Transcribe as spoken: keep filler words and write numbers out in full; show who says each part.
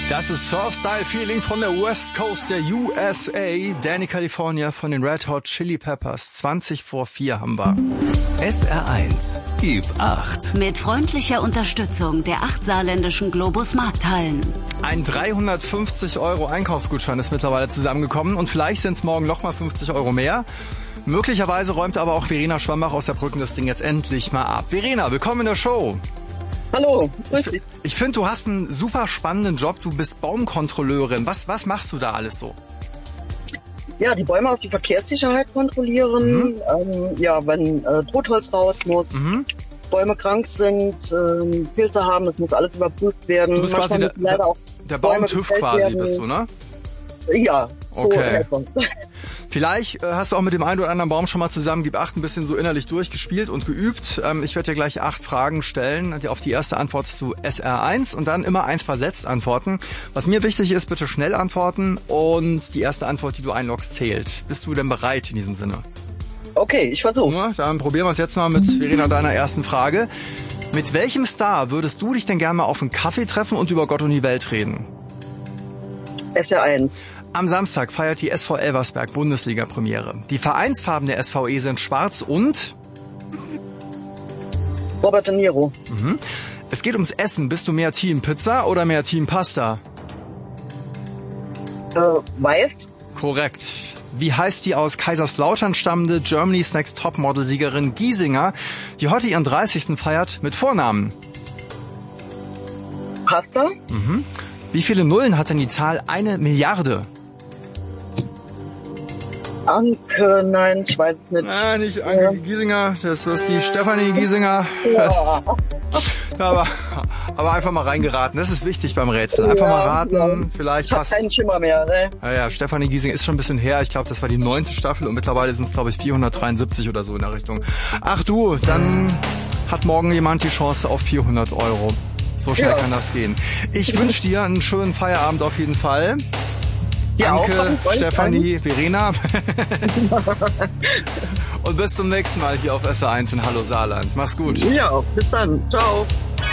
Speaker 1: Das ist Surf-Style Feeling von der West Coast der U S A. Danny California von den Red Hot Chili Peppers. zwanzig vor vier haben wir.
Speaker 2: S R eins, gib acht.
Speaker 3: Mit freundlicher Unterstützung der acht saarländischen Globus Markthallen.
Speaker 1: Ein dreihundertfünfzig Euro Einkaufsgutschein ist mittlerweile zusammengekommen und vielleicht sind es morgen nochmal fünfzig Euro mehr. Möglicherweise räumt aber auch Verena Schwambach aus der Brücken das Ding jetzt endlich mal ab. Verena, willkommen in der Show.
Speaker 4: Hallo, grüß
Speaker 1: Ich,
Speaker 4: dich.
Speaker 1: ich finde, du hast einen super spannenden Job. Du bist Baumkontrolleurin. Was, was machst du da alles so?
Speaker 4: Ja, die Bäume auf die Verkehrssicherheit kontrollieren.
Speaker 1: Mhm.
Speaker 4: Ähm, ja, wenn äh, Totholz raus muss,
Speaker 1: Mhm.
Speaker 4: Bäume krank sind, ähm, Pilze haben, das muss alles überprüft werden.
Speaker 1: Du bist quasi
Speaker 4: Manchmal
Speaker 1: der,
Speaker 4: müssen leider
Speaker 1: der,
Speaker 4: auch
Speaker 1: der
Speaker 4: Bäume
Speaker 1: Baum-TÜV
Speaker 4: gefällt
Speaker 1: quasi,
Speaker 4: werden.
Speaker 1: bist du, ne?
Speaker 4: Ja, so
Speaker 1: Okay.
Speaker 4: in etwa.
Speaker 1: Vielleicht äh, hast du auch mit dem einen oder anderen Baum schon mal zusammen Gib acht ein bisschen so innerlich durchgespielt und geübt. Ähm, ich werde dir gleich acht Fragen stellen. Auf die erste antwortest du S R eins und dann immer eins versetzt antworten. Was mir wichtig ist, bitte schnell antworten und die erste Antwort, die du einloggst, zählt. Bist du denn bereit in diesem Sinne?
Speaker 4: Okay, ich versuch's.
Speaker 1: Ja, dann probieren wir es jetzt mal mit Verena deiner ersten Frage. Mit welchem Star würdest du dich denn gerne mal auf einen Kaffee treffen und über Gott und die Welt reden?
Speaker 4: S R eins.
Speaker 1: Am Samstag feiert die S V Elversberg Bundesliga-Premiere. Die Vereinsfarben der S V E sind schwarz und...
Speaker 4: Robert De Niro.
Speaker 1: Mhm. Es geht ums Essen. Bist du mehr Team Pizza oder mehr Team Pasta?
Speaker 4: Äh, Weiß.
Speaker 1: Korrekt. Wie heißt die aus Kaiserslautern stammende Germany's Next Topmodel-Siegerin Giesinger, die heute ihren dreißigsten feiert, mit Vornamen?
Speaker 4: Pasta.
Speaker 1: Mhm. Wie viele Nullen hat denn die Zahl eine Milliarde?
Speaker 4: Anke, nein, ich weiß es nicht.
Speaker 1: Ah, nicht Anke
Speaker 4: Ja.
Speaker 1: Giesinger, das ist die Stefanie Giesinger.
Speaker 4: Ja.
Speaker 1: aber, aber einfach mal reingeraten, das ist wichtig beim Rätsel. Einfach
Speaker 4: Ja,
Speaker 1: mal raten,
Speaker 4: ja.
Speaker 1: vielleicht
Speaker 4: Ich habe
Speaker 1: passt.
Speaker 4: keinen Schimmer mehr, ne?
Speaker 1: Naja, Stefanie Giesinger ist schon ein bisschen her. Ich glaube, das war die neunte Staffel und mittlerweile sind es, glaube ich, vierhundertdreiundsiebzig oder so in der Richtung. Ach du, dann hat morgen jemand die Chance auf vierhundert Euro. So schnell
Speaker 4: Ja.
Speaker 1: kann das gehen. Ich wünsche dir einen schönen Feierabend auf jeden Fall.
Speaker 4: Ja,
Speaker 1: Danke,
Speaker 4: auch von euch
Speaker 1: Stefanie, Verena. Und bis zum nächsten Mal hier auf S R eins in Hallo Saarland. Mach's gut.
Speaker 4: Ja, bis dann. Ciao.